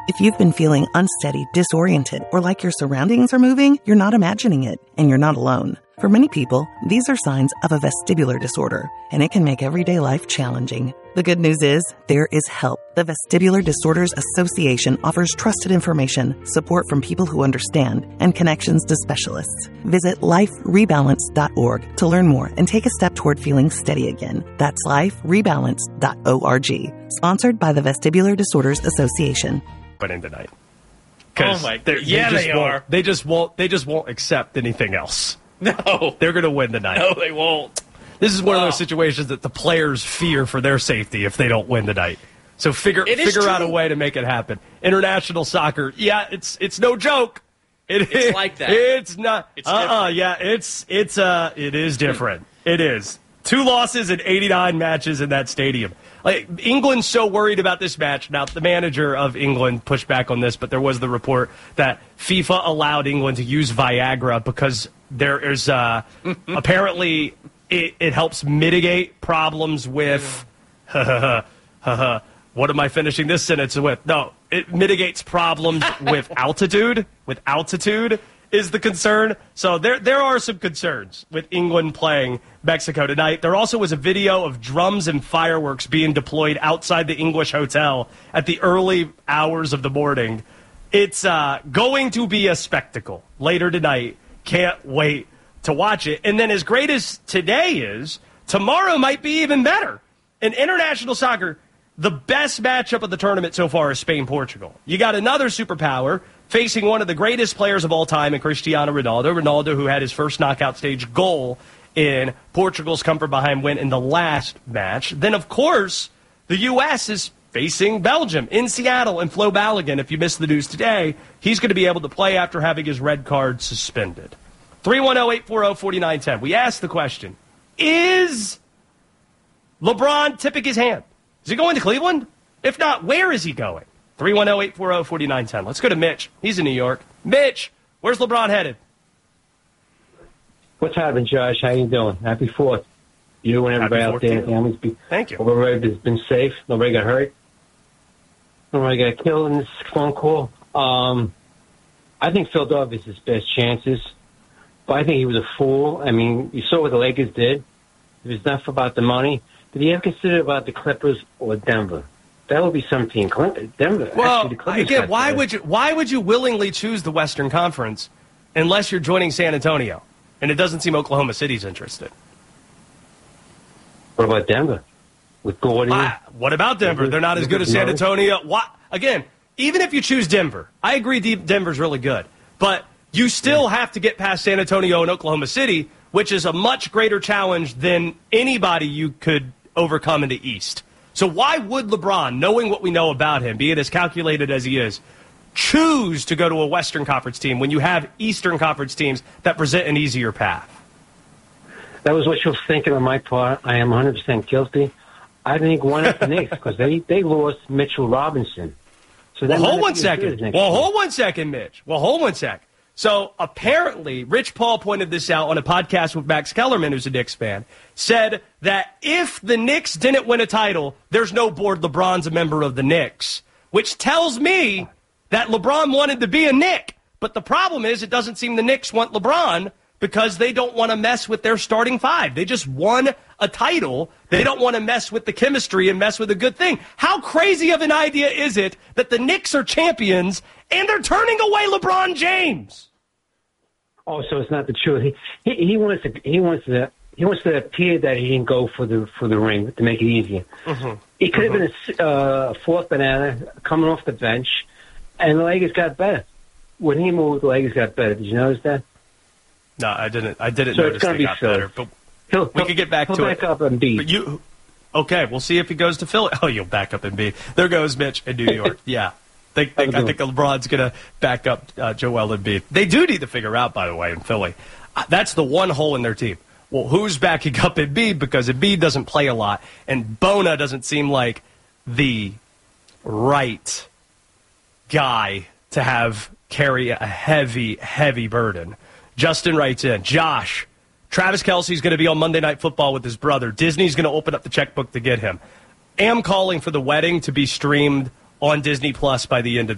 If you've been feeling unsteady, disoriented, or like your surroundings are moving, you're not imagining it, and you're not alone. For many people, these are signs of a vestibular disorder, and it can make everyday life challenging. The good news is, there is help. The Vestibular Disorders Association offers trusted information, support from people who understand, and connections to specialists. Visit liferebalance.org to learn more and take a step toward feeling steady again. That's liferebalance.org. Sponsored by the Vestibular Disorders Association. In tonight. Oh my God! Yeah, they are. They just won't accept anything else. No, they're going to win tonight. No, they won't. This is one of those situations that the players fear for their safety if they don't win tonight. So figure out a way to make it happen. International soccer, yeah, it's no joke. It's like that. It's not. It's different. Yeah, it is different. It is. 2 losses in 89 matches in that stadium. Like, England's so worried about this match. Now, the manager of England pushed back on this, but there was the report that FIFA allowed England to use Viagra because there is apparently it helps mitigate problems with what am I finishing this sentence with? No, it mitigates problems with altitude. With altitude is the concern. So there are some concerns with England playing Mexico tonight. There also was a video of drums and fireworks being deployed outside the English hotel at the early hours of the morning. It's going to be a spectacle later tonight. Can't wait to watch it. And then as great as today is, tomorrow might be even better. In international soccer, the best matchup of the tournament so far is Spain-Portugal. You got another superpower facing one of the greatest players of all time in Cristiano Ronaldo. Ronaldo, who had his first knockout stage goal in Portugal's come-from-behind win in the last match. Then, of course, the U.S. is facing Belgium in Seattle, and Flo Balogun, if you missed the news today, he's going to be able to play after having his red card suspended. 310-840-4910. We asked the question, is LeBron tipping his hand? Is he going to Cleveland? If not, where is he going? 310-840-4910. Let's go to Mitch. He's in New York. Mitch, where's LeBron headed? What's happening, Josh? How you doing? Happy 4th. You and everybody out there. Families Thank you. Everybody's been safe. Nobody got hurt. Nobody got killed in this phone call. I think Philadelphia's his best chances. But I think he was a fool. I mean, you saw what the Lakers did. If it's not about the money, did he ever consider about the Clippers or Denver? That would be some team. Denver. Well, actually, again, why would you willingly choose the Western Conference unless you're joining San Antonio? And it doesn't seem Oklahoma City's interested. What about Denver? With Gordon? What about Denver? They're not as good as San Antonio. Again, even if you choose Denver, I agree Denver's really good. But you still have to get past San Antonio and Oklahoma City, which is a much greater challenge than anybody you could overcome in the East. So why would LeBron, knowing what we know about him, being as calculated as he is, choose to go to a Western Conference team when you have Eastern Conference teams that present an easier path? That was what you were thinking on my part. I am 100% guilty. I think one of the Knicks, because they lost Mitchell Robinson. So hold one second, Mitch. Hold one sec. So apparently, Rich Paul pointed this out on a podcast with Max Kellerman, who's a Knicks fan, said that if the Knicks didn't win a title, there's no board. LeBron's a member of the Knicks, which tells me that LeBron wanted to be a Knick. But the problem is it doesn't seem the Knicks want LeBron because they don't want to mess with their starting 5. They just won a title. They don't want to mess with the chemistry and mess with a good thing. How crazy of an idea is it that the Knicks are champions and they're turning away LeBron James? Oh, so it's not the truth. He wants to appear that he didn't go for the ring to make it easier. Mm-hmm. He could have been a fourth banana coming off the bench, and the Lakers got better. When he moved, the Lakers got better. Did you notice that? No, I didn't. I didn't notice they got better. But we could get back to it. He'll back up Embiid. Okay, we'll see if he goes to Philly. Oh, you'll back up Embiid. There goes Mitch in New York. Yeah. I think LeBron's going to back up Joel Embiid. They do need to figure out, by the way, in Philly. That's the one hole in their team. Well, who's backing up Embiid? Because Embiid doesn't play a lot, and Bona doesn't seem like the right guy to carry a heavy, heavy burden. Justin writes in, Josh, Travis Kelce's going to be on Monday Night Football with his brother. Disney's going to open up the checkbook to get him. Am calling for the wedding to be streamed on Disney Plus by the end of the